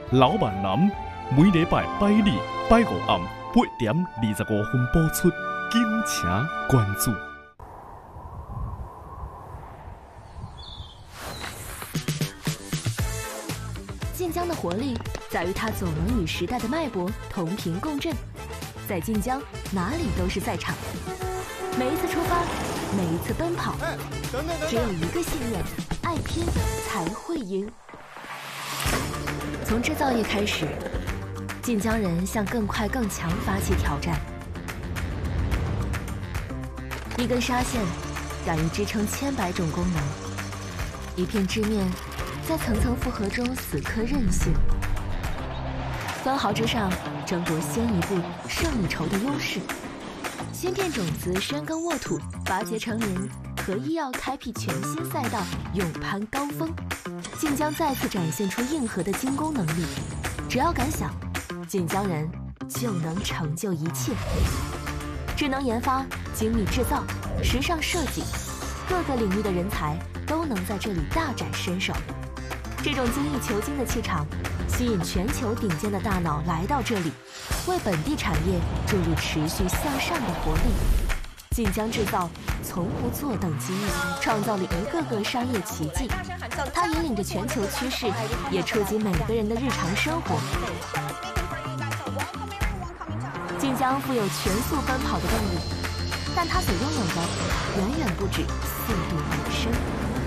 老板男每礼拜拜二、拜五暗8:25播出，敬请关注。 晋江的活力在于它总能与时代的脉搏同频共振，在晋江哪里都是赛场。每一次出发，每一次奔跑，只有一个信念：爱拼才会赢。从制造业开始，晋江人向更快更强发起挑战。一根纱线敢于支撑千百种功能，一片织面在层层复合中死磕韧性，分毫之上争夺先一步胜一筹的优势。芯片种子深耕沃土，拔节成林，和医药开辟全新赛道，勇攀高峰。晋江再次展现出硬核的精工能力，只要敢想，晋江人就能成就一切。智能研发、精密制造、时尚设计，各个领域的人才都能在这里大展身手。这种精益求精的气场，吸引全球顶尖的大脑来到这里，为本地产业注入持续向上的活力。晋江制造从不坐等机遇，创造了一个个商业奇迹。它引领着全球趋势，也触及每个人的日常生活。晋江富有全速奔跑的动力，但它所拥有的远远不止速度本身。